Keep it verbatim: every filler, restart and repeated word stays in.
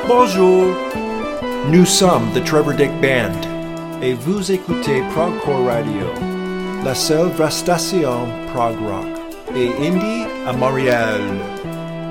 Bonjour, nous sommes The Trevor Dick Band et vous écoutez Progcore Radio, la seule vraie station prog rock et indie à Montréal.